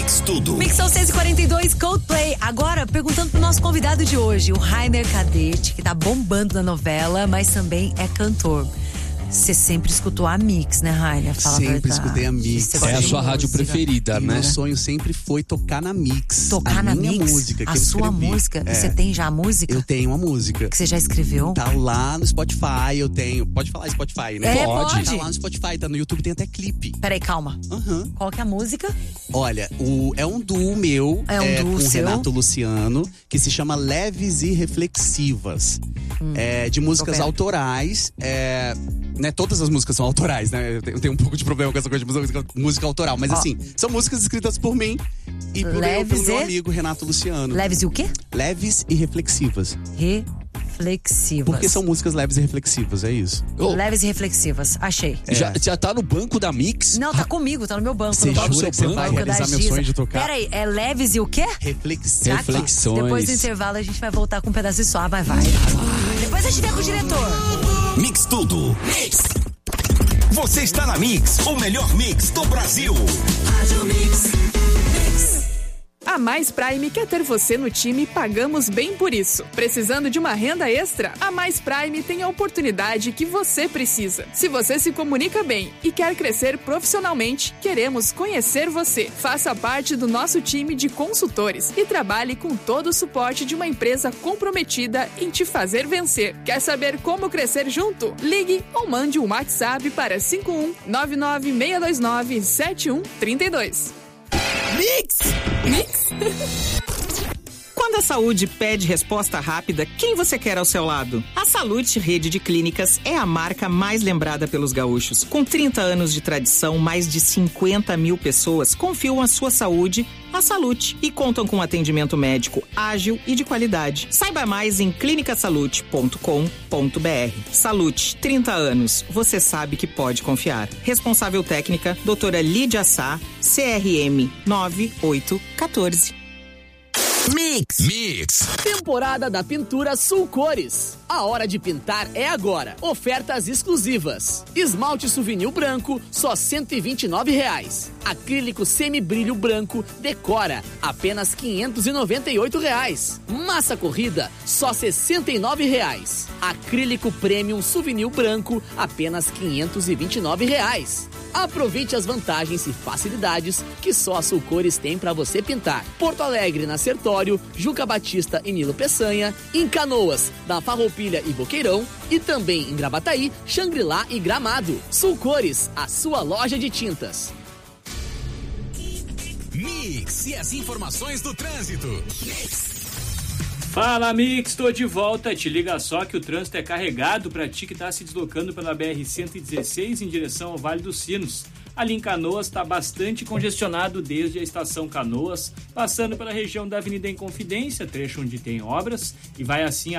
Mix Tudo. Mix são 6h42, Coldplay. Agora, perguntando pro nosso convidado de hoje, o Rainer Cadete, que tá bombando na novela, mas também é cantor. Você sempre escutou a Mix, né, Rainer? Fala sempre escutei a Mix. É a sua rádio preferida, né? Meu sonho sempre foi tocar na Mix. Tocar na minha Mix? música que a eu sua escrevi. música? Você tem já a música? Eu tenho uma música. Que você já escreveu? Tá lá no Spotify, eu tenho. Pode falar Spotify, né? Pode. Tá lá no Spotify, tá no YouTube, tem até clipe. Peraí, calma. Qual que é a música? Olha, é um duo meu. É um duo com o seu? Renato Luciano, que se chama Leves e Reflexivas. De músicas autorais. Né, todas as músicas são autorais, né? Eu tenho um pouco de problema com essa coisa de música autoral. Mas assim, são músicas escritas por mim e pelo meu amigo Renato Luciano. Leves e o quê? Leves e reflexivas. Reflexivas. Porque são músicas leves e reflexivas, é isso. Leves e reflexivas, achei. Já tá no banco da Mix? Não, tá comigo, tá no meu banco. Você no banco, jura que você vai realizar meu sonho de tocar? Peraí, é leves e o quê? Reflexivas. Reflexões. Depois do intervalo a gente vai voltar com um pedaço de só, mas vai. Depois a gente vem com o diretor. Mix Tudo. Mix. Você está na Mix, o melhor mix do Brasil. Rádio Mix. A Mais Prime quer ter você no time e pagamos bem por isso. Precisando de uma renda extra? A Mais Prime tem a oportunidade que você precisa. Se você se comunica bem e quer crescer profissionalmente, queremos conhecer você. Faça parte do nosso time de consultores e trabalhe com todo o suporte de uma empresa comprometida em te fazer vencer. Quer saber como crescer junto? Ligue ou mande um WhatsApp para 51996297132. Mix! Quando a saúde pede resposta rápida, quem você quer ao seu lado? A Salute Rede de Clínicas é a marca mais lembrada pelos gaúchos. Com 30 anos de tradição, mais de 50 mil pessoas confiam a sua saúde à Salute e contam com atendimento médico ágil e de qualidade. Saiba mais em clinicasalute.com.br. Salute, 30 anos. Você sabe que pode confiar. Responsável técnica, doutora Lídia Sá, CRM 9814. Mix. Temporada da Pintura Sul Cores. A hora de pintar é agora. Ofertas exclusivas. Esmalte Souvenir branco, só R$ 129. Acrílico semibrilho branco Decora, apenas R$ 598. Massa corrida, só R$ 69. Acrílico Premium Souvenir branco, apenas R$ 529. Aproveite as vantagens e facilidades que só a Sul Cores tem para você pintar. Porto Alegre, na Sertório, Juca Batista e Nilo Peçanha, em Canoas, na Farroupilha e Boqueirão, e também em Gravataí, Xangri-Lá e Gramado. Sul Cores, a sua loja de tintas. Mix e as informações do trânsito. Fala, Mix, tô de volta. Te liga só que o trânsito é carregado para ti que tá se deslocando pela BR-116 em direção ao Vale dos Sinos. Ali em Canoas está bastante congestionado desde a estação Canoas, passando pela região da Avenida Inconfidência, trecho onde tem obras, e vai assim